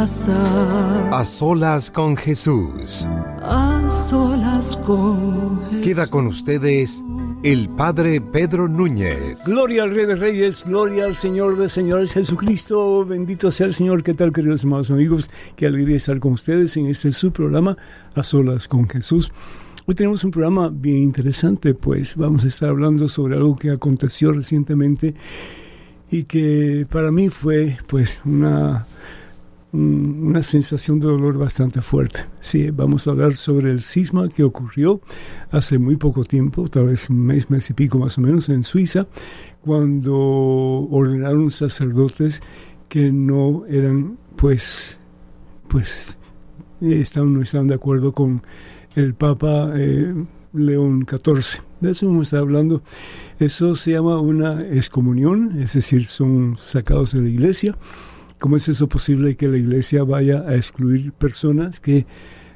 basta. A solas con Jesús. A solas con Jesús. Queda con ustedes el Padre Pedro Núñez. Gloria al Rey de Reyes, gloria al Señor de Señores, Jesucristo. Bendito sea el Señor. ¿Qué tal, queridos hermanos amigos? Qué alegría estar con ustedes en este su programa, A Solas con Jesús. Hoy tenemos un programa bien interesante, pues vamos a estar hablando sobre algo que aconteció recientemente y que para mí fue pues una sensación de dolor bastante fuerte. Sí, vamos a hablar sobre el cisma que ocurrió hace muy poco tiempo, tal vez un mes y pico más o menos, en Suiza, cuando ordenaron sacerdotes que no eran, no estaban de acuerdo con el Papa León XIV. De eso vamos a estar hablando. Eso se llama una excomunión, es decir, son sacados de la iglesia. ¿Cómo es eso posible que la iglesia vaya a excluir personas que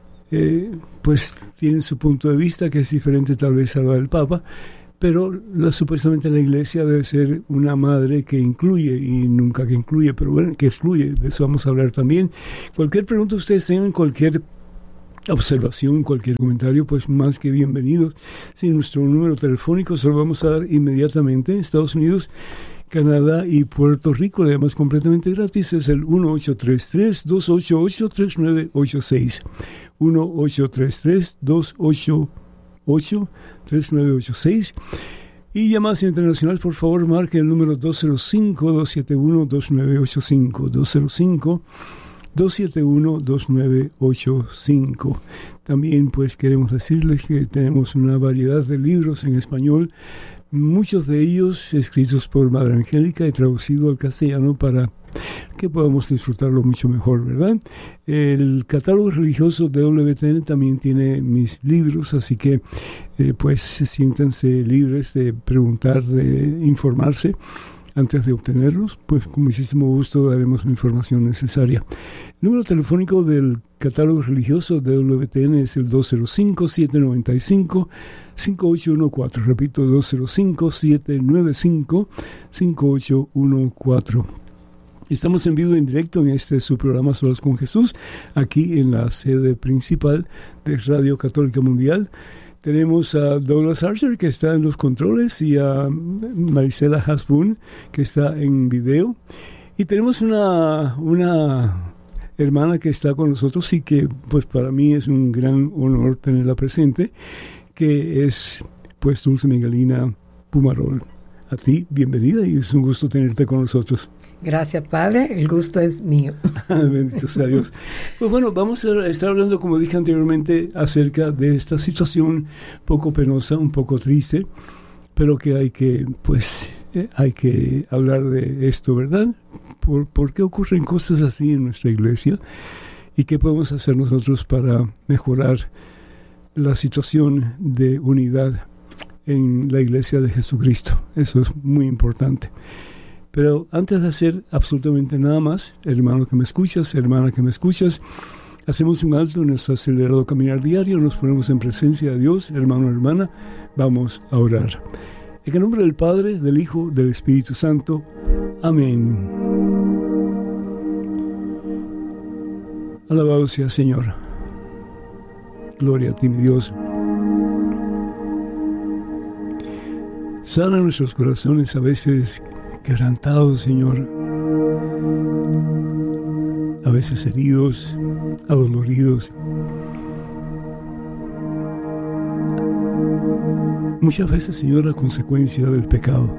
tienen su punto de vista que es diferente tal vez a la del Papa? Pero supuestamente la iglesia debe ser una madre que incluye y nunca que incluye, pero bueno, que excluye. De eso vamos a hablar también. Cualquier pregunta ustedes tengan, cualquier observación, cualquier comentario, pues más que bienvenidos. Sí, nuestro número telefónico se lo vamos a dar inmediatamente en Estados Unidos, Canadá y Puerto Rico, además completamente gratis, es el 1-833-288-3986. 1-833-288-3986. Y llamadas internacionales, por favor, marque el número 205-271-2985. 271-2985. También pues queremos decirles que tenemos una variedad de libros en español, muchos de ellos escritos por Madre Angélica y traducido al castellano para que podamos disfrutarlo mucho mejor, ¿verdad? El catálogo religioso de WTN también tiene mis libros, así que siéntanse libres de preguntar, de informarse. Antes de obtenerlos, pues con muchísimo gusto daremos la información necesaria. El número telefónico del catálogo religioso de WTN es el 205-795-5814. Repito, 205-795-5814. Estamos en vivo y en directo en su programa Solas con Jesús, aquí en la sede principal de Radio Católica Mundial. Tenemos a Douglas Archer, que está en los controles, y a Marisela Hasbun, que está en video. Y tenemos una hermana que está con nosotros y que pues para mí es un gran honor tenerla presente, que es pues Dulce Miguelina Pumarol. A ti, bienvenida, y es un gusto tenerte con nosotros. Gracias, Padre, el gusto es mío. Bendito sea Dios. Pues bueno, vamos a estar hablando, como dije anteriormente, acerca de esta situación un poco penosa, un poco triste, pero que hay que hablar de esto, ¿verdad? ¿Por qué ocurren cosas así en nuestra iglesia? ¿Y qué podemos hacer nosotros para mejorar la situación de unidad en la iglesia de Jesucristo? Eso es muy importante. Pero antes de hacer absolutamente nada más, hermano que me escuchas, hermana que me escuchas, hacemos un alto en nuestro acelerado caminar diario, nos ponemos en presencia de Dios, hermano, hermana, vamos a orar. En el nombre del Padre, del Hijo, del Espíritu Santo. Amén. Alabado sea Señor. Gloria a ti, mi Dios. Sana nuestros corazones a veces quebrantados, Señor, a veces heridos, adoloridos. Muchas veces, Señor, a consecuencia del pecado.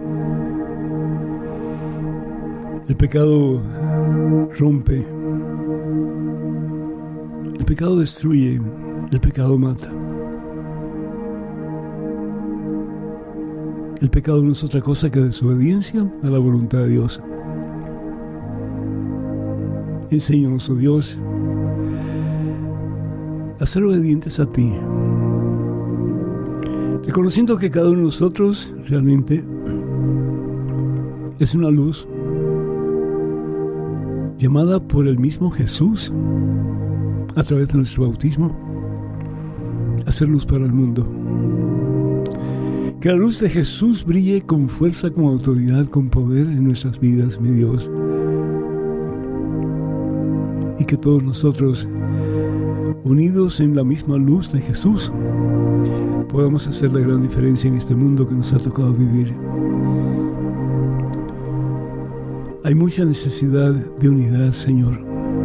El pecado rompe, el pecado destruye, el pecado mata. El pecado no es otra cosa que desobediencia a la voluntad de Dios. Enséñanos, oh Dios, a ser obedientes a ti, reconociendo que cada uno de nosotros realmente es una luz llamada por el mismo Jesús a través de nuestro bautismo a ser luz para el mundo. Que la luz de Jesús brille con fuerza, con autoridad, con poder en nuestras vidas, mi Dios. Y que todos nosotros, unidos en la misma luz de Jesús, podamos hacer la gran diferencia en este mundo que nos ha tocado vivir. Hay mucha necesidad de unidad, Señor.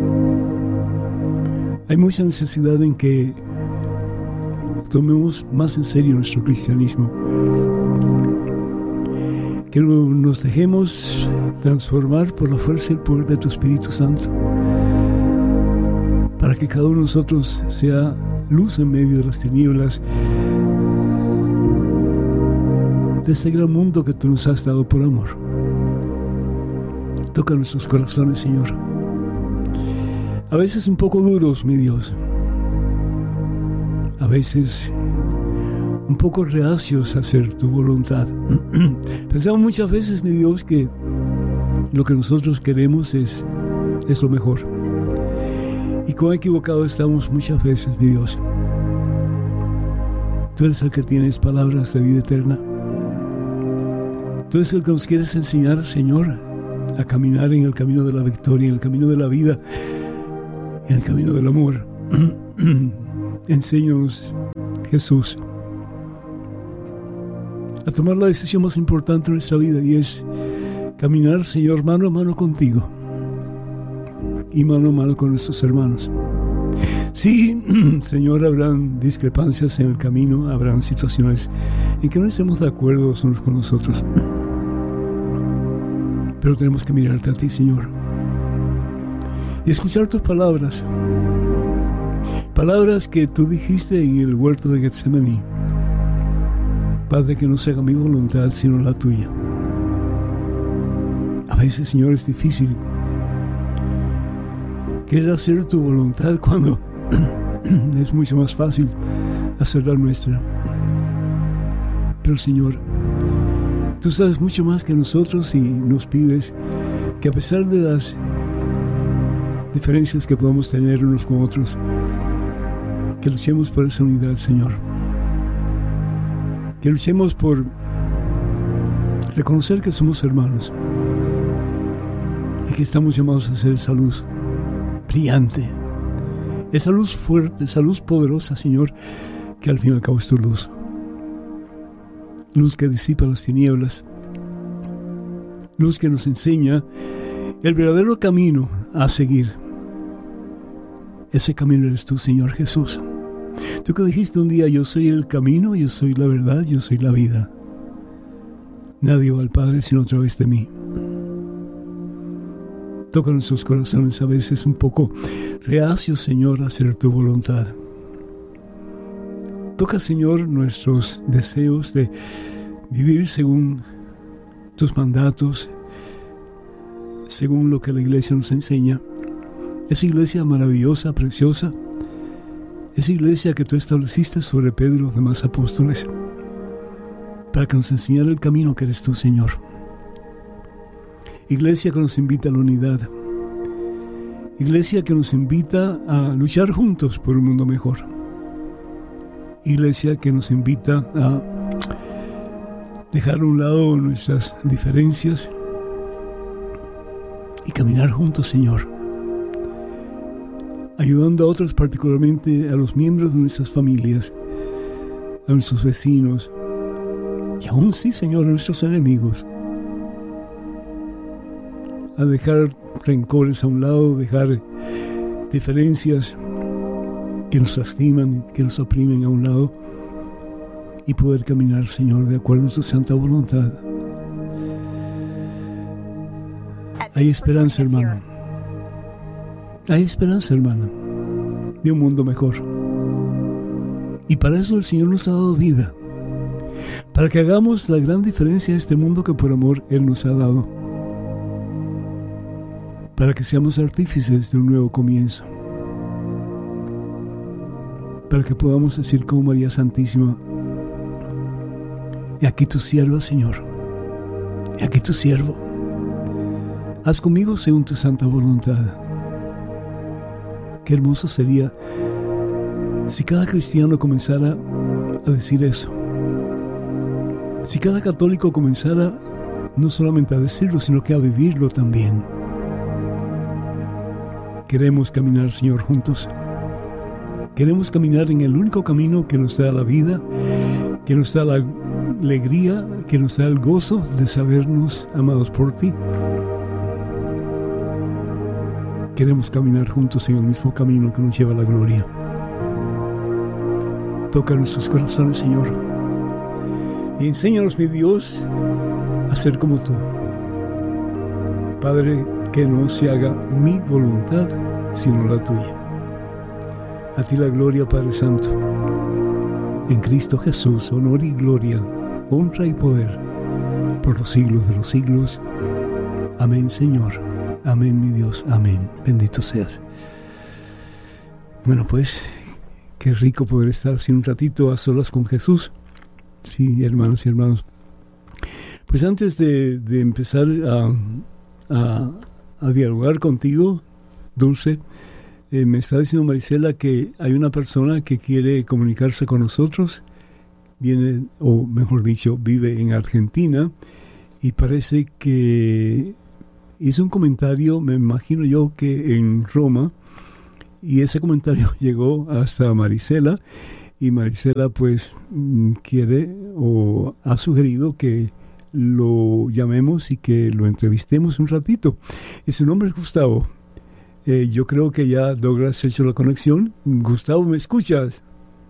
Hay mucha necesidad en que tomemos más en serio nuestro cristianismo. Que nos dejemos transformar por la fuerza y el poder de tu Espíritu Santo, para que cada uno de nosotros sea luz en medio de las tinieblas de este gran mundo que tú nos has dado por amor. Toca nuestros corazones, Señor. A veces un poco duros, mi Dios. A veces un poco reacios a hacer tu voluntad. Pensamos muchas veces, mi Dios, que lo que nosotros queremos es lo mejor. Y cuán equivocados estamos muchas veces, mi Dios. Tú eres el que tienes palabras de vida eterna. Tú eres el que nos quieres enseñar, Señor, a caminar en el camino de la victoria, en el camino de la vida, en el camino del amor. Enséñanos, Jesús, a tomar la decisión más importante de nuestra vida, y es caminar, Señor, mano a mano contigo y mano a mano con nuestros hermanos. Sí, Señor, habrán discrepancias en el camino, habrán situaciones en que no estemos de acuerdo unos con los otros, pero tenemos que mirarte a ti, Señor, y escuchar tus palabras, palabras que tú dijiste en el huerto de Getsemaní. Padre, que no se haga mi voluntad sino la tuya. A veces, Señor, es difícil querer hacer tu voluntad cuando es mucho más fácil hacer la nuestra. Pero, Señor, tú sabes mucho más que nosotros y nos pides que, a pesar de las diferencias que podamos tener unos con otros, que luchemos por esa unidad, Señor. Que luchemos por reconocer que somos hermanos y que estamos llamados a hacer esa luz brillante, esa luz fuerte, esa luz poderosa, Señor, que al fin y al cabo es tu luz. Luz que disipa las tinieblas, luz que nos enseña el verdadero camino a seguir. Ese camino eres tú, Señor Jesús. Tú que dijiste un día: yo soy el camino, yo soy la verdad, yo soy la vida. Nadie va al Padre sino a través de mí. Toca nuestros corazones a veces un poco reacios, Señor, a hacer tu voluntad. Toca, Señor, nuestros deseos de vivir según tus mandatos, según lo que la iglesia nos enseña. Esa iglesia maravillosa, preciosa, esa iglesia que tú estableciste sobre Pedro y los demás apóstoles, para que nos enseñara el camino que eres tú, Señor. Iglesia que nos invita a la unidad. Iglesia que nos invita a luchar juntos por un mundo mejor. Iglesia que nos invita a dejar a un lado nuestras diferencias y caminar juntos, Señor, ayudando a otros, particularmente a los miembros de nuestras familias, a nuestros vecinos y aún, sí, Señor, a nuestros enemigos, a dejar rencores a un lado, dejar diferencias que nos lastiman, que nos oprimen a un lado, y poder caminar, Señor, de acuerdo a tu santa voluntad. Hay esperanza, hermano. Hay esperanza, hermano, de un mundo mejor. Y para eso el Señor nos ha dado vida, para que hagamos la gran diferencia en este mundo que por amor Él nos ha dado, para que seamos artífices de un nuevo comienzo, para que podamos decir como María Santísima: he aquí tu sierva, Señor, he aquí tu siervo, haz conmigo según tu santa voluntad. Qué hermoso sería si cada cristiano comenzara a decir eso, si cada católico comenzara no solamente a decirlo, sino que a vivirlo también. Queremos caminar, Señor, juntos. Queremos caminar en el único camino que nos da la vida, que nos da la alegría, que nos da el gozo de sabernos amados por ti. Queremos caminar juntos en el mismo camino que nos lleva a la gloria. Toca nuestros corazones, Señor, y enséñanos, mi Dios, a ser como tú. Padre, que no se haga mi voluntad, sino la tuya. A ti la gloria, Padre Santo. En Cristo Jesús, honor y gloria, honra y poder, por los siglos de los siglos. Amén, Señor. Amén, mi Dios. Amén. Bendito seas. Bueno, pues, qué rico poder estar así un ratito a solas con Jesús. Sí, hermanas y hermanos. Pues antes de empezar a dialogar contigo, Dulce, me está diciendo Marisela que hay una persona que quiere comunicarse con nosotros, viene, o mejor dicho, vive en Argentina, y parece que hizo un comentario, me imagino yo que en Roma, y ese comentario llegó hasta Marisela, y Marisela pues quiere o ha sugerido que lo llamemos y que lo entrevistemos un ratito. Y su nombre es Gustavo. Yo creo que ya Douglas ha hecho la conexión. Gustavo, ¿me escuchas?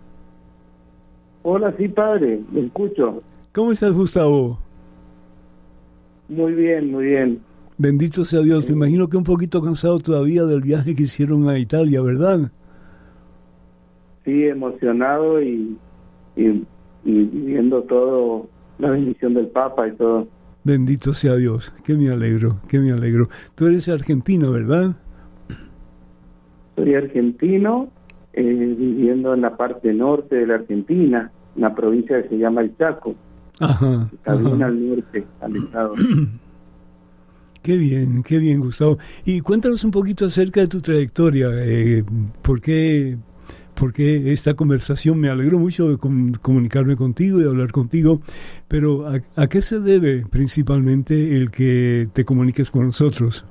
Hola, sí, padre, me escucho. ¿Cómo estás, Gustavo? Muy bien, muy bien. Bendito sea Dios. Me imagino que un poquito cansado todavía del viaje que hicieron a Italia, ¿verdad? Sí, emocionado y viendo todo, la bendición del Papa y todo. Bendito sea Dios. Que me alegro, que me alegro. Tú eres argentino, ¿verdad? Soy argentino, viviendo en la parte norte de la Argentina, una provincia que se llama El Chaco. Ajá. Está bien al norte, al estado. Qué bien, Gustavo. Y cuéntanos un poquito acerca de tu trayectoria. ¿Por qué esta conversación? Me alegro mucho de comunicarme contigo y hablar contigo, pero ¿a qué se debe principalmente el que te comuniques con nosotros?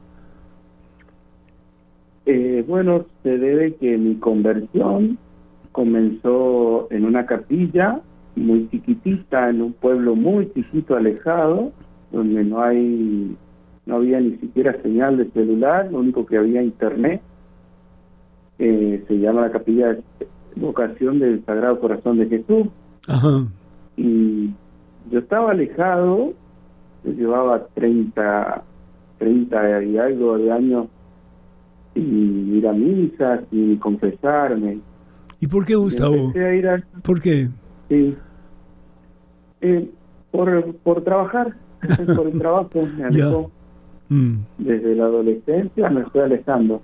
Bueno, se debe que mi conversión comenzó en una capilla muy chiquitita, en un pueblo muy chiquito, alejado, donde no había ni siquiera señal de celular, lo único que había internet. Se llama la Capilla de Vocación del Sagrado Corazón de Jesús. Ajá. Y yo estaba alejado, yo llevaba 30 y algo de años sin ir a misas, sin confesarme. ¿Y por qué, Gustavo? Empecé a ir a... ¿Por qué? Sí. Por trabajar, por el trabajo me alejó. Desde la adolescencia me fui alejando.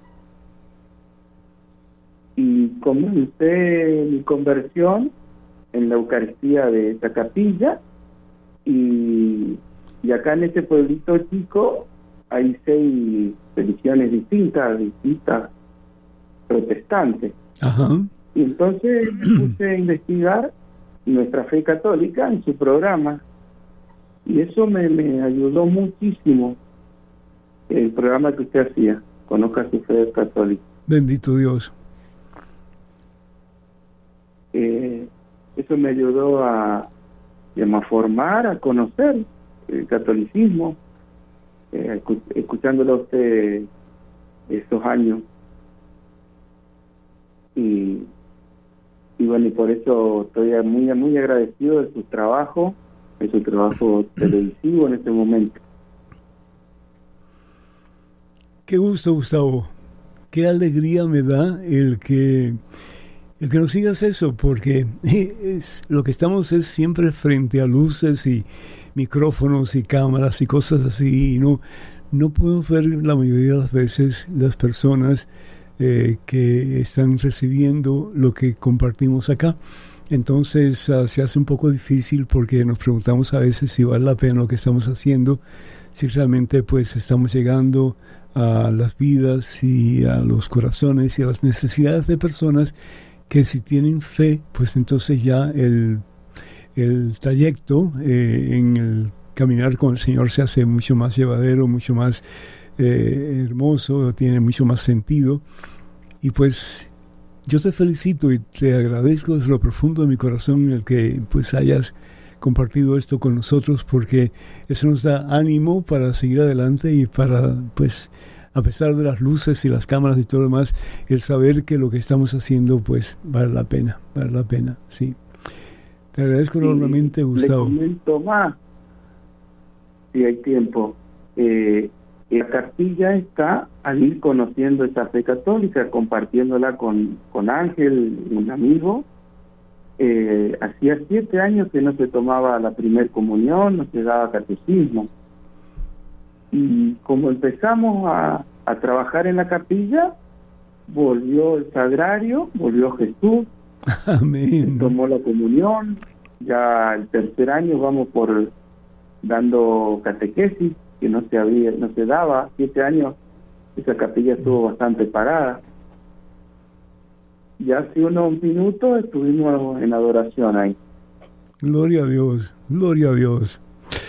Y comencé mi conversión en la Eucaristía de esa capilla, y acá en este pueblito chico hay 6 religiones distintas protestantes. Ajá. Y entonces me puse a investigar nuestra fe católica en su programa, y eso me ayudó muchísimo, el programa que usted hacía, Conozca su fe católica. Bendito Dios. Eso me ayudó a formar, a conocer el catolicismo, escuchándolo a usted esos años. Y bueno, y por eso estoy muy, muy agradecido de su trabajo televisivo en este momento. Qué gusto, Gustavo. Qué alegría me da el que nos sigas eso, porque lo que estamos es siempre frente a luces y micrófonos y cámaras y cosas así, y no podemos ver la mayoría de las veces las personas que están recibiendo lo que compartimos acá. Entonces se hace un poco difícil, porque nos preguntamos a veces si vale la pena lo que estamos haciendo, si realmente pues estamos llegando a las vidas y a los corazones y a las necesidades de personas que, si tienen fe, pues entonces ya el trayecto en el caminar con el Señor se hace mucho más llevadero, mucho más hermoso, tiene mucho más sentido. Y pues yo te felicito y te agradezco desde lo profundo de mi corazón el que pues hayas compartido esto con nosotros, porque eso nos da ánimo para seguir adelante y para, pues, a pesar de las luces y las cámaras y todo lo demás, el saber que lo que estamos haciendo pues vale la pena, sí. Te agradezco enormemente, Gustavo. Le comento más, si hay tiempo. La capilla está al ir conociendo esta fe católica, compartiéndola con Ángel, un amigo. Hacía 7 años que no se tomaba la primer comunión, no se daba catecismo. Y como empezamos a trabajar en la capilla, volvió el sagrario, volvió Jesús. Amén. Tomó la comunión. Ya el 3er año vamos por dando catequesis, que no se daba. 7 años esa capilla estuvo bastante parada. Y hace unos minutos estuvimos en adoración ahí. Gloria a Dios, gloria a Dios.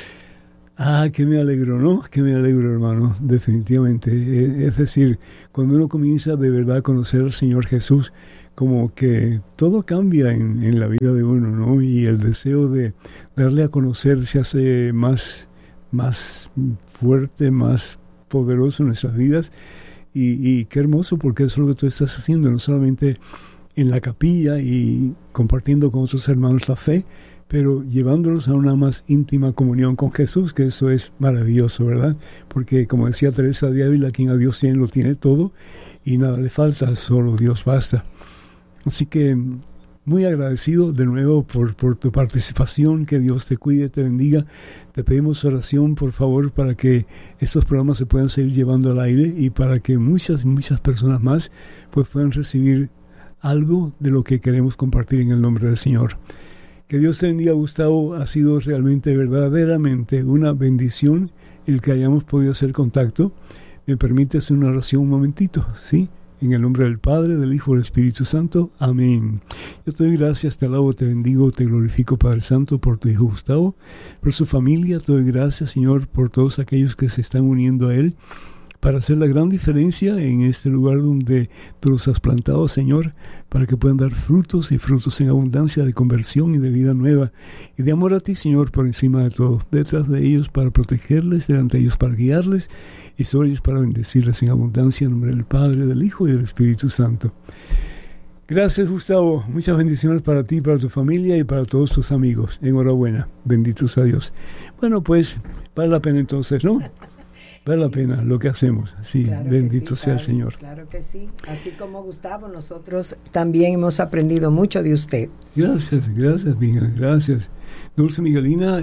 Que me alegro, ¿no? Que me alegro, hermano, definitivamente. Es decir, cuando uno comienza de verdad a conocer al Señor Jesús, como que todo cambia en la vida de uno, ¿no? Y el deseo de darle a conocer se hace más fuerte, más poderoso en nuestras vidas. Y qué hermoso, porque eso es lo que tú estás haciendo, no solamente en la capilla y compartiendo con otros hermanos la fe, pero llevándolos a una más íntima comunión con Jesús, que eso es maravilloso, ¿verdad? Porque como decía Teresa de Ávila, quien a Dios tiene, lo tiene todo, y nada le falta, solo Dios basta. Así que muy agradecido de nuevo por tu participación, que Dios te cuide, te bendiga. Te pedimos oración, por favor, para que estos programas se puedan seguir llevando al aire y para que muchas personas más pues puedan recibir algo de lo que queremos compartir en el nombre del Señor. Que Dios te bendiga, Gustavo. Ha sido realmente, verdaderamente una bendición el que hayamos podido hacer contacto. ¿Me permites una oración un momentito? ¿Sí? En el nombre del Padre, del Hijo y del Espíritu Santo. Amén. Yo te doy gracias, te alabo, te bendigo, te glorifico, Padre Santo, por tu Hijo Gustavo, por su familia. Te doy gracias, Señor, por todos aquellos que se están uniendo a Él para hacer la gran diferencia en este lugar donde tú los has plantado, Señor, para que puedan dar frutos y frutos en abundancia de conversión y de vida nueva y de amor a ti, Señor, por encima de todo, detrás de ellos para protegerles, delante de ellos para guiarles y sobre ellos para bendecirles en abundancia en nombre del Padre, del Hijo y del Espíritu Santo. Gracias, Gustavo. Muchas bendiciones para ti, para tu familia y para todos tus amigos. Enhorabuena. Benditos a Dios. Bueno, pues vale la pena entonces, ¿no? Vale la pena lo que hacemos. Sí, claro, bendito sea el Señor. Claro que sí. Así como Gustavo, nosotros también hemos aprendido mucho de usted. Gracias, Miguel, gracias. Dulce Miguelina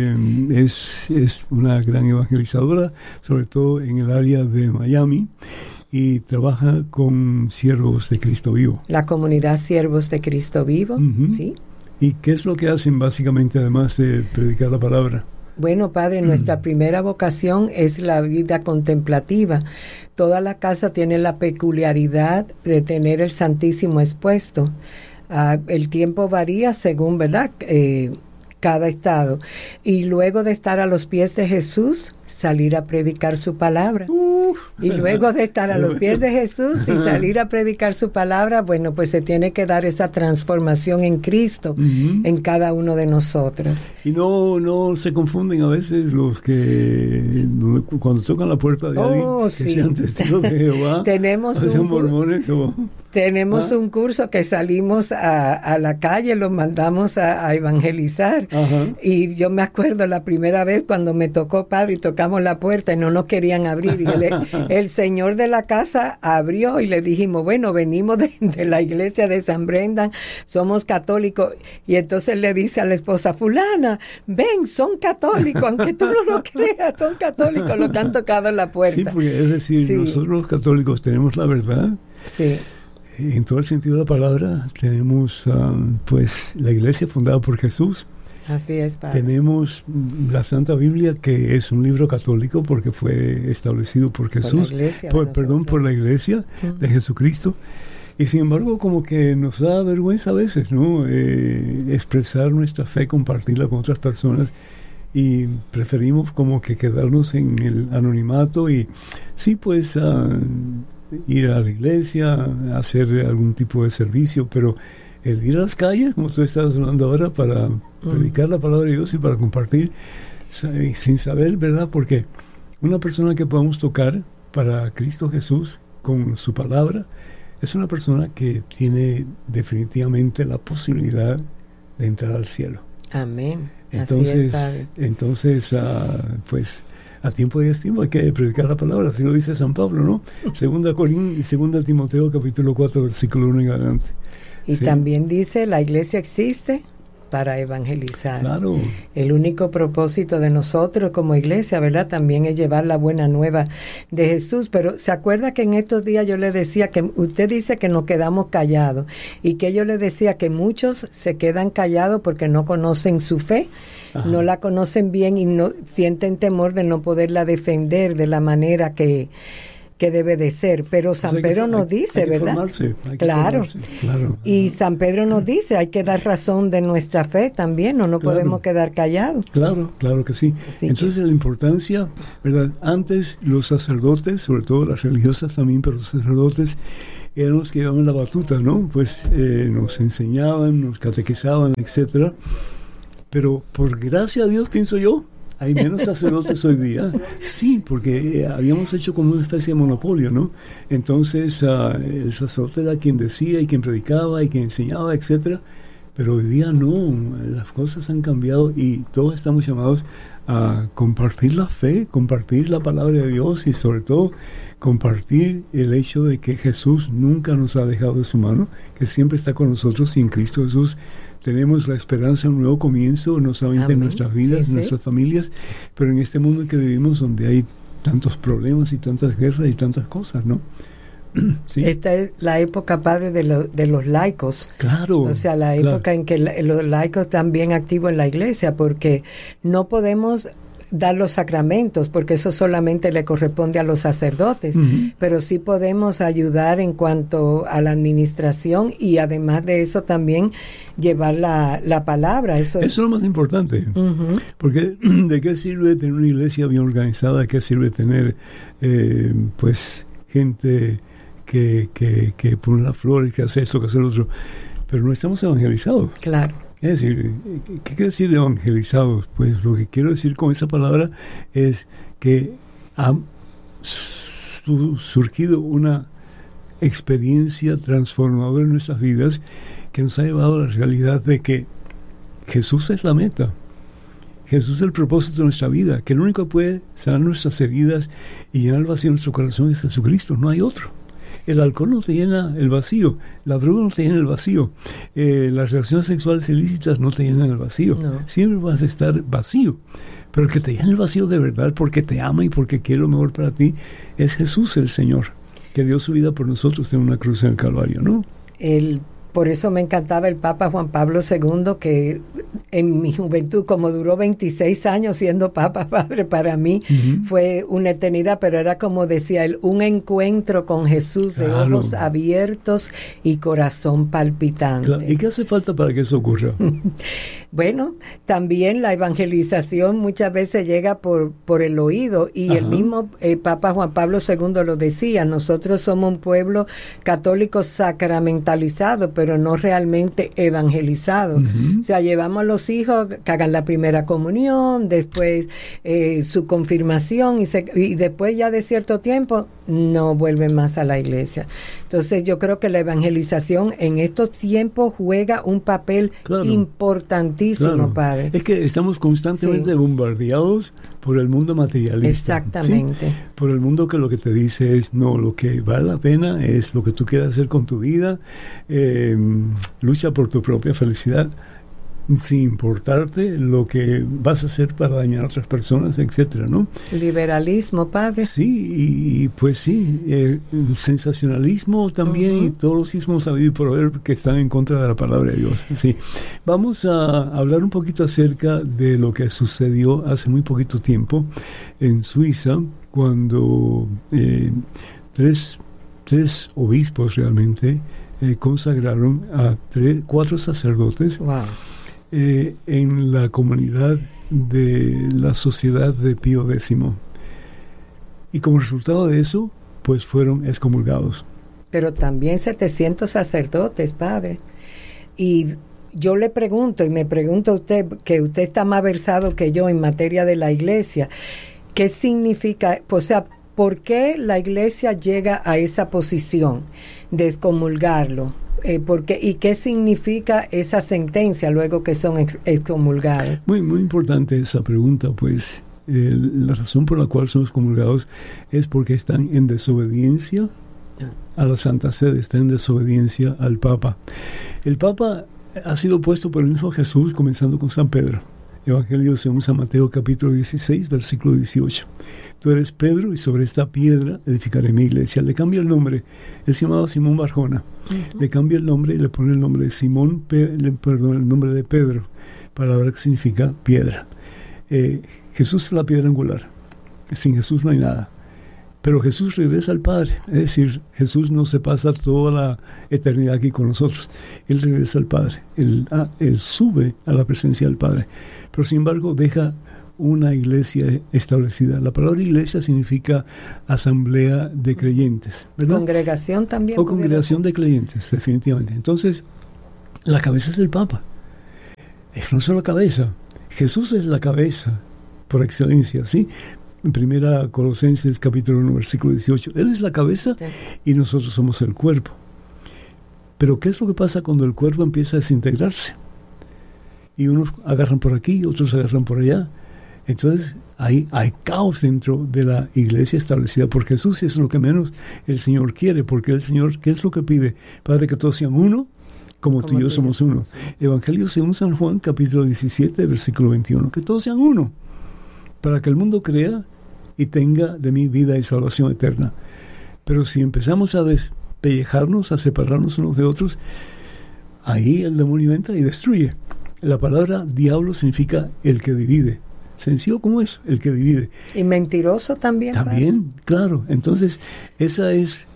es una gran evangelizadora, sobre todo en el área de Miami, y trabaja con Siervos de Cristo Vivo. La comunidad Siervos de Cristo Vivo, ¿sí? ¿Y qué es lo que hacen básicamente, además de predicar la palabra? Bueno, Padre, nuestra primera vocación es la vida contemplativa. Toda la casa tiene la peculiaridad de tener el Santísimo expuesto. El tiempo varía según, ¿verdad?, cada estado. Y luego de estar a los pies de Jesús, salir a predicar su palabra. Y luego de estar a los pies de Jesús y salir a predicar su palabra, bueno, pues se tiene que dar esa transformación en Cristo en cada uno de nosotros. Y no se confunden a veces los que cuando tocan la puerta de alguien que sean testigos de Jehová, tenemos un curso que salimos a la calle, los mandamos a evangelizar. Ajá. Y yo me acuerdo la primera vez cuando me tocó, Padre, y tocamos la puerta y no nos querían abrir. Y el señor de la casa abrió y le dijimos, bueno, venimos de la iglesia de San Brendan, somos católicos. Y entonces le dice a la esposa, fulana, ven, son católicos, aunque tú no lo creas, son católicos los que han tocado la puerta. Sí, porque es decir, nosotros los católicos tenemos la verdad. Sí. En todo el sentido de la palabra, tenemos pues la iglesia fundada por Jesús. Así es, Padre. Tenemos la Santa Biblia, que es un libro católico porque fue establecido por Jesús, por la iglesia de Jesucristo. Y sin embargo, como que nos da vergüenza a veces, ¿no? Expresar nuestra fe, compartirla con otras personas. y preferimos como que quedarnos en el anonimato y sí, pues ir a la iglesia, hacer algún tipo de servicio, pero el ir a las calles, como tú estás hablando ahora, para predicar la palabra de Dios y para compartir, sin saber, ¿verdad? Porque una persona que podamos tocar para Cristo Jesús con su palabra es una persona que tiene definitivamente la posibilidad de entrar al cielo. Amén. Entonces, Así es, pues a tiempo y destiempo hay que predicar la palabra, así lo dice San Pablo, ¿no? Segunda Timoteo capítulo 4 versículo 1 en adelante. Y Sí. también dice, la iglesia existe para evangelizar. Claro. El único propósito de nosotros como iglesia, ¿verdad? También es llevar la buena nueva de Jesús. Pero ¿se acuerda que en estos días yo le decía que usted dice que nos quedamos callados? Y que yo le decía que muchos se quedan callados porque no conocen su fe, Ajá. no la conocen bien y no sienten temor de no poderla defender de la manera que debe de ser, pero San Pedro nos dice, hay que ¿verdad? Formarse, hay que Claro. formarse, claro. Y San Pedro nos dice, hay que dar razón de nuestra fe también, no Claro. podemos quedar callados. Claro que sí. Así Entonces la importancia, ¿verdad? Antes los sacerdotes, sobre todo las religiosas también, pero los sacerdotes eran los que llevaban la batuta, ¿no? Pues nos enseñaban, nos catequizaban, etcétera. Pero por gracia a Dios, pienso yo, hay menos sacerdotes hoy día. Sí, porque habíamos hecho como una especie de monopolio, ¿no? Entonces el sacerdote era quien decía y quien predicaba y quien enseñaba, etcétera. Pero hoy día no, las cosas han cambiado y todos estamos llamados a compartir la fe, compartir la palabra de Dios y sobre todo compartir el hecho de que Jesús nunca nos ha dejado de su mano, que siempre está con nosotros y en Cristo Jesús tenemos la esperanza de un nuevo comienzo, no solamente en Amén. nuestras vidas, Sí, en nuestras familias, pero en este mundo en que vivimos donde hay tantos problemas y tantas guerras y tantas cosas, ¿no? Sí. Esta es la época, padre, de los laicos. Claro. O sea, la claro. época en que los laicos están bien activos en la iglesia, porque no podemos dar los sacramentos, porque eso solamente le corresponde a los sacerdotes, Ujú. pero sí podemos ayudar en cuanto a la administración y además de eso también llevar la palabra. Eso Eso es lo más importante. Ujú. Porque ¿de qué sirve tener una iglesia bien organizada? ¿De qué sirve tener pues gente que pone las flores, que hace eso, que hace lo otro? Pero no estamos evangelizados. Claro. Es decir, ¿qué quiere decir evangelizados? Pues lo que quiero decir con esa palabra es que ha surgido una experiencia transformadora en nuestras vidas que nos ha llevado a la realidad de que Jesús es la meta. Jesús es el propósito de nuestra vida, que el único que puede sanar nuestras heridas y llenar el vacío de nuestro corazón es Jesucristo, no hay otro. El alcohol no te llena el vacío, la droga no te llena el vacío, las relaciones sexuales ilícitas no te llenan el vacío. No. Siempre vas a estar vacío. Pero el que te llena el vacío de verdad, porque te ama y porque quiere lo mejor para ti, es Jesús el Señor, que dio su vida por nosotros en una cruz en el Calvario, ¿no? Por eso me encantaba el Papa Juan Pablo II, que en mi juventud, como duró 26 años siendo Papa, padre, para mí fue una eternidad, pero era como decía él, un encuentro con Jesús de Claro. ojos abiertos y corazón palpitante. Claro. ¿Y qué hace falta para que eso ocurra? Bueno, también la evangelización muchas veces llega por el oído y Ajá. el mismo Papa Juan Pablo II lo decía, nosotros somos un pueblo católico sacramentalizado, pero no realmente evangelizado. Ujú. O sea, llevamos a los hijos que hagan la primera comunión, después su confirmación y después ya de cierto tiempo no vuelven más a la iglesia. Entonces yo creo que la evangelización en estos tiempos juega un papel Claro. importantísimo, Claro. padre. Es que estamos constantemente Sí. bombardeados por el mundo materialista. Exactamente. ¿sí? Por el mundo que lo que te dice es, no, lo que vale la pena es lo que tú quieras hacer con tu vida, lucha por tu propia felicidad, sin importarte lo que vas a hacer para dañar a otras personas, etcétera, ¿no? Liberalismo, padre. Sí, y pues sí, sensacionalismo también, Ujú. y todos los sismos habidos y por haber que están en contra de la palabra de Dios. Sí. Vamos a hablar un poquito acerca de lo que sucedió hace muy poquito tiempo en Suiza, cuando tres obispos realmente consagraron a 4 sacerdotes Wow. en la comunidad de la sociedad de Pío X. Y como resultado de eso, pues fueron excomulgados. Pero también 700 sacerdotes, padre. Y yo le pregunto, y me pregunta usted, que usted está más versado que yo en materia de la iglesia, ¿qué significa? O sea, ¿por qué la iglesia llega a esa posición de excomulgarlo? ¿Y qué significa esa sentencia luego que son excomulgados? Muy importante esa pregunta, pues la razón por la cual son excomulgados es porque están en desobediencia a la Santa Sede, están en desobediencia al Papa. El Papa ha sido puesto por el mismo Jesús, comenzando con San Pedro. Evangelio según San Mateo, capítulo 16, versículo 18. Tú eres Pedro, y sobre esta piedra edificaré mi iglesia. Le cambia el nombre. Él se llamaba Simón Barjona. Le cambia el nombre y le pone el nombre de el nombre de Pedro, palabra que significa piedra. Jesús es la piedra angular. Sin Jesús no hay nada. Pero Jesús regresa al Padre. Es decir, Jesús no se pasa toda la eternidad aquí con nosotros. Él regresa al Padre. Él sube a la presencia del Padre. Pero sin embargo deja una iglesia establecida. La palabra iglesia significa asamblea de creyentes, ¿verdad? Congregación también. O congregación de creyentes, definitivamente. Entonces, la cabeza es el Papa. Es no solo la cabeza. Jesús es la cabeza por excelencia, ¿sí? En 1 Colosenses capítulo 1, versículo 18. Él es la cabeza, sí, y nosotros somos el cuerpo. Pero ¿qué es lo que pasa cuando el cuerpo empieza a desintegrarse? Y unos agarran por aquí, otros agarran por allá. Entonces hay caos dentro de la iglesia establecida por Jesús, y eso es lo que menos el Señor quiere, porque el Señor, ¿qué es lo que pide? Padre, que todos sean uno, como tú y yo somos uno. Sí. Evangelio según San Juan, capítulo 17, versículo 21. Que todos sean uno, para que el mundo crea y tenga de mí vida y salvación eterna. Pero si empezamos a despellejarnos, a separarnos unos de otros, ahí el demonio entra y destruye. La palabra diablo significa el que divide. Sencillo como eso, el que divide. Y mentiroso también. También, claro. Entonces, esa es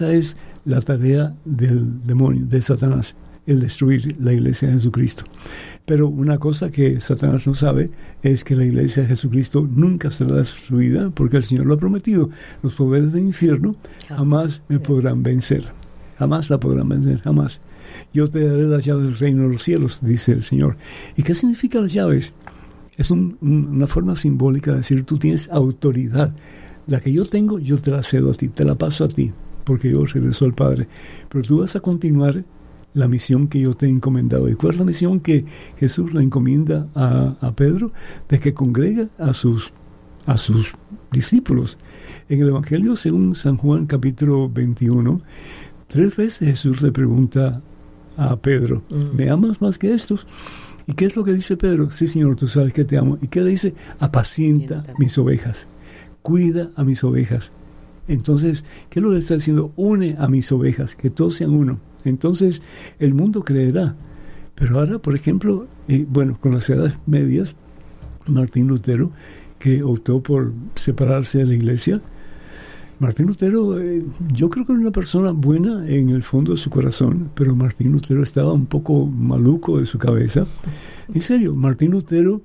la tarea del demonio, de Satanás, el destruir la iglesia de Jesucristo. Pero una cosa que Satanás no sabe es que la iglesia de Jesucristo nunca será destruida, porque el Señor lo ha prometido. Los poderes del infierno jamás me podrán vencer. Jamás la podrán vencer, jamás. Yo te daré las llaves del reino de los cielos, dice el Señor. ¿Y qué significan las llaves? Es una forma simbólica de decir, tú tienes autoridad. La que yo tengo, yo te la cedo a ti, te la paso a ti, porque yo regreso al Padre. Pero tú vas a continuar la misión que yo te he encomendado. ¿Y cuál es la misión que Jesús le encomienda a Pedro? De que congrega a sus discípulos. En el Evangelio según San Juan, capítulo 21, 3 veces Jesús le pregunta a Pedro, ¿me amas más que estos? ¿Y qué es lo que dice Pedro? Sí, Señor, tú sabes que te amo. ¿Y qué le dice? Apacienta mis ovejas. Cuida a mis ovejas. Entonces, ¿qué es lo que está diciendo? Une a mis ovejas, que todos sean uno. Entonces, el mundo creerá. Pero ahora, por ejemplo, con las edades medias, Martín Lutero, que optó por separarse de la iglesia, Martín Lutero, yo creo que era una persona buena en el fondo de su corazón, pero Martín Lutero estaba un poco maluco de su cabeza. En serio, Martín Lutero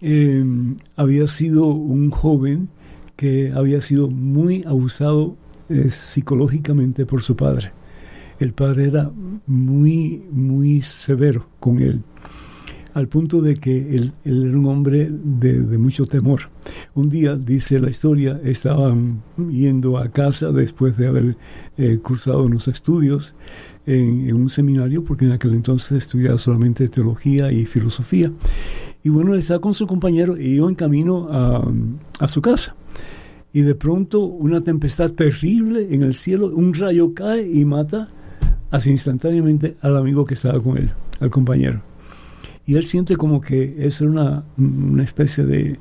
había sido un joven que había sido muy abusado psicológicamente por su padre. El padre era muy, muy severo con él, al punto de que él era un hombre de mucho temor. Un día, dice la historia, estaban yendo a casa después de haber cursado unos estudios en un seminario, porque en aquel entonces estudiaba solamente teología y filosofía. Y bueno, él estaba con su compañero y iba en camino a su casa. Y de pronto una tempestad terrible en el cielo, un rayo cae y mata así instantáneamente al amigo que estaba con él, al compañero. Y él siente como que es una especie de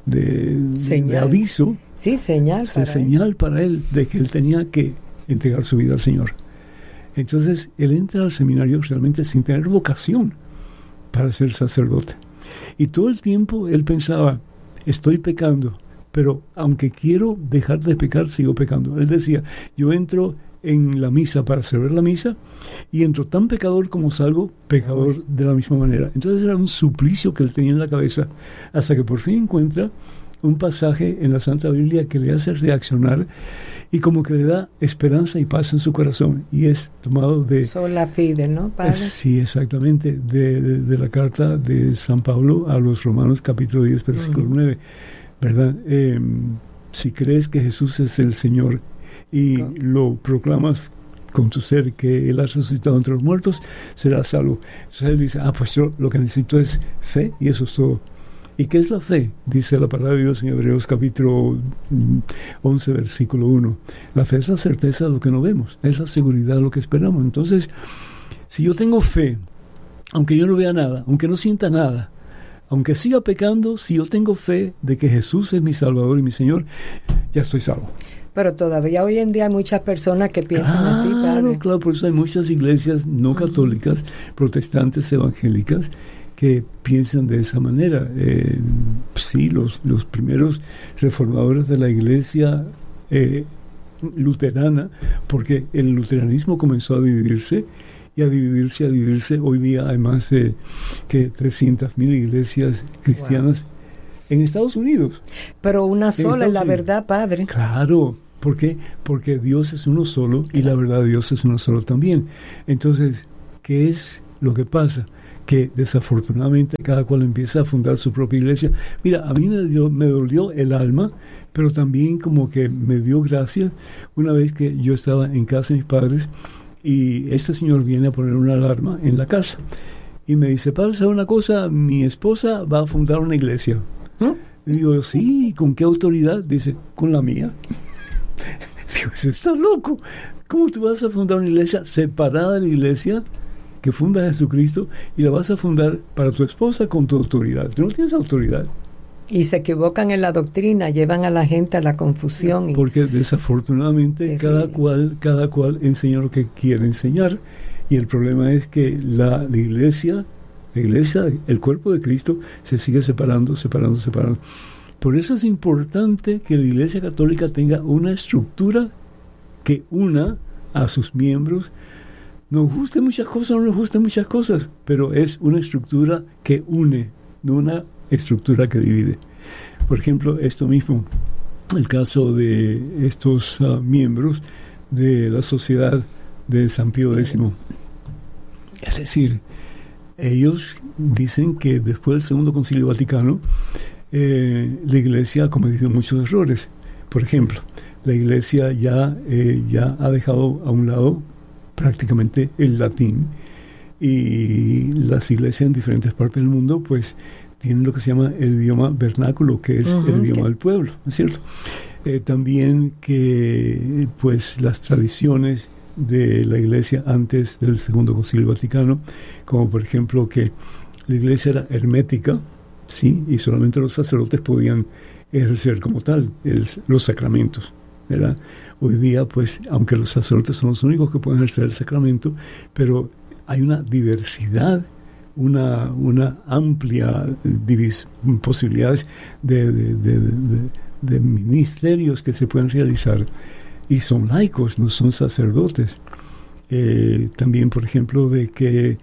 aviso. Sí, señal para él de que él tenía que entregar su vida al Señor. Entonces, él entra al seminario realmente sin tener vocación para ser sacerdote. Y todo el tiempo él pensaba, estoy pecando, pero aunque quiero dejar de pecar, sigo pecando. Él decía, yo entro en la misa para celebrar la misa, y entro tan pecador como salgo, pecador de la misma manera. Entonces era un suplicio que él tenía en la cabeza, hasta que por fin encuentra un pasaje en la Santa Biblia que le hace reaccionar y como que le da esperanza y paz en su corazón, y es tomado de... Sola fide, ¿no, padre? Sí, exactamente, de la carta de San Pablo a los Romanos, capítulo 10, versículo 9, ¿verdad? Si crees que Jesús es el Señor y lo proclamas con tu ser que Él ha resucitado entre los muertos, serás salvo. Entonces él dice, pues yo lo que necesito es fe, y eso es todo. ¿Y qué es la fe? Dice la palabra de Dios en Hebreos capítulo 11, versículo 1. La fe es la certeza de lo que no vemos, es la seguridad de lo que esperamos. Entonces, si yo tengo fe, aunque yo no vea nada, aunque no sienta nada, aunque siga pecando, si yo tengo fe de que Jesús es mi Salvador y mi Señor, ya estoy salvo. Pero todavía hoy en día hay muchas personas que piensan así, padre. Claro, por eso hay muchas iglesias no católicas, protestantes, evangélicas, que piensan de esa manera. Sí, los primeros reformadores de la iglesia luterana, porque el luteranismo comenzó a dividirse, y a dividirse. Hoy día hay más de 300.000 iglesias cristianas en Estados Unidos. Pero una sola es la verdad, padre. Claro. ¿Por qué? Porque Dios es uno solo, y la verdad de Dios es uno solo también. Entonces, ¿qué es lo que pasa? Que desafortunadamente cada cual empieza a fundar su propia iglesia. Mira, a mí me dolió el alma, pero también como que me dio gracia una vez que yo estaba en casa de mis padres, y este señor viene a poner una alarma en la casa y me dice, padre, ¿sabe una cosa? Mi esposa va a fundar una iglesia. Y digo, sí, ¿con qué autoridad? Dice, con la mía. Digo, ¿estás loco? ¿Cómo tú vas a fundar una iglesia separada de la iglesia que funda Jesucristo, y la vas a fundar para tu esposa con tu autoridad? Tú no tienes autoridad. Y se equivocan en la doctrina, llevan a la gente a la confusión. Porque desafortunadamente cada cual enseña lo que quiere enseñar, y el problema es que la iglesia, el cuerpo de Cristo, se sigue separando. Por eso es importante que la Iglesia Católica tenga una estructura que una a sus miembros. Nos gusten muchas cosas, no nos gusten muchas cosas, pero es una estructura que une, no una estructura que divide. Por ejemplo, esto mismo, el caso de estos miembros de la Sociedad de San Pío X. Es decir, ellos dicen que después del Segundo Concilio Vaticano, la Iglesia ha cometido muchos errores. Por ejemplo, la Iglesia ya ha dejado a un lado prácticamente el latín, y las iglesias en diferentes partes del mundo pues tienen lo que se llama el idioma vernáculo, que es el idioma del pueblo, ¿no es cierto? También que pues las tradiciones de la Iglesia antes del Segundo Concilio Vaticano, como por ejemplo que la Iglesia era hermética, ¿sí? Y solamente los sacerdotes podían ejercer como tal los sacramentos, ¿verdad? Hoy día, pues, aunque los sacerdotes son los únicos que pueden ejercer el sacramento, pero hay una diversidad, una amplia posibilidades de ministerios que se pueden realizar, y son laicos, no son sacerdotes. También, por ejemplo, de que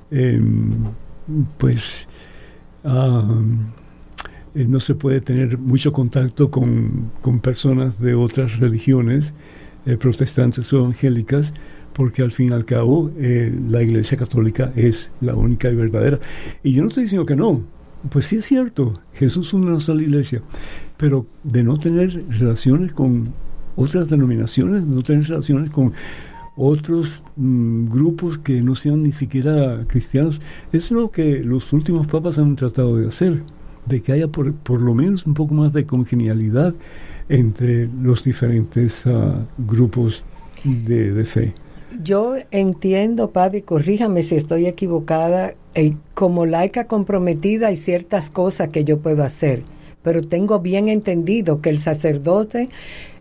no se puede tener mucho contacto con personas de otras religiones, protestantes o evangélicas, porque al fin y al cabo la Iglesia Católica es la única y verdadera. Y yo no estoy diciendo que no, pues sí es cierto, Jesús fundó una sola iglesia, pero de no tener relaciones con otras denominaciones, no tener relaciones con otros grupos que no sean ni siquiera cristianos, es lo que los últimos papas han tratado de hacer, de que haya por lo menos un poco más de congenialidad entre los diferentes grupos de fe. Yo entiendo, padre, corríjame si estoy equivocada, como laica comprometida hay ciertas cosas que yo puedo hacer, pero tengo bien entendido que el sacerdote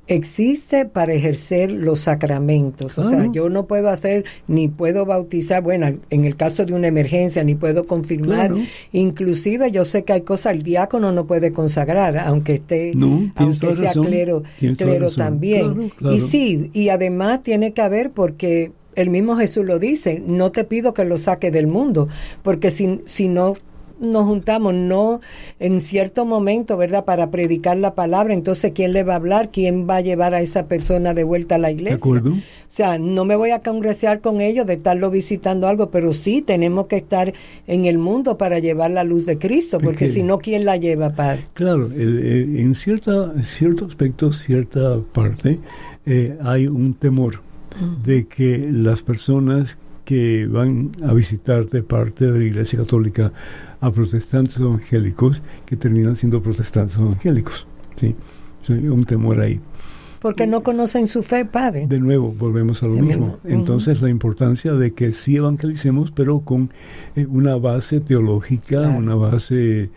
existe para ejercer los sacramentos. O sea, yo no puedo hacer, ni puedo bautizar, bueno, en el caso de una emergencia, ni puedo confirmar. Claro. Inclusive yo sé que hay cosas, el diácono no puede consagrar, aunque esté, aunque sea clero también. Claro. Y sí, y además tiene que haber, porque el mismo Jesús lo dice, no te pido que lo saque del mundo, porque si no nos juntamos, no en cierto momento, ¿verdad?, para predicar la palabra, entonces ¿quién le va a hablar? ¿Quién va a llevar a esa persona de vuelta a la iglesia? ¿De acuerdo? O sea, no me voy a congregar con ellos de estarlo visitando algo, pero sí tenemos que estar en el mundo para llevar la luz de Cristo, porque si no, ¿quién la lleva, Padre? Claro, en cierto aspecto, cierta parte, hay un temor de que las personas que van a visitar de parte de la Iglesia Católica a protestantes evangélicos, que terminan siendo protestantes evangélicos. ¿Sí? Un temor ahí. Porque no conocen su fe, Padre. De nuevo, volvemos a lo mismo. Entonces, la importancia de que sí evangelicemos, pero con una base teológica, una base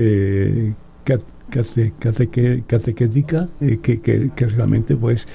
catequética, que realmente, pues,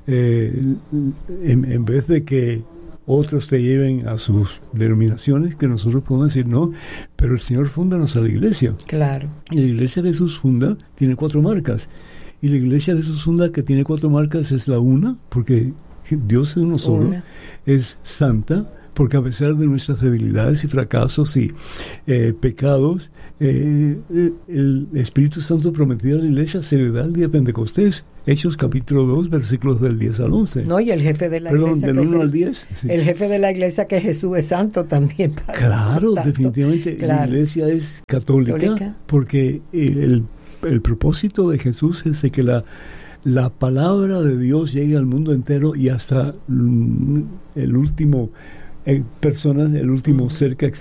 en vez de que otros te lleven a sus denominaciones, que nosotros podemos decir, no, pero el Señor funda nuestra iglesia. Claro. Y la iglesia de Jesús funda tiene 4 marcas. Y la iglesia de Jesús funda, que tiene 4 marcas, es la una, porque Dios es uno solo. Es santa, porque a pesar de nuestras debilidades y fracasos y pecados, el Espíritu Santo prometido a la iglesia se le da el día de Pentecostés. Hechos capítulo 2, versículos del 10 al 11. No, y el jefe de la iglesia... del 1 al 10. Sí. El jefe de la iglesia, que Jesús es santo también. Padre. Claro, definitivamente. Claro. La iglesia es católica. Porque el propósito de Jesús es de que la palabra de Dios llegue al mundo entero y hasta el último persona, el último ser que